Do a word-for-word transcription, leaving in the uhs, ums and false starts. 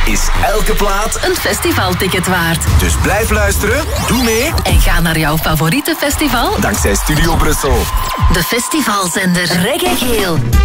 is elke plaat een festivalticket waard. Dus blijf luisteren, doe mee en ga naar jouw favoriete festival dankzij Studio Brussel. De festivalzender Reggae Geel.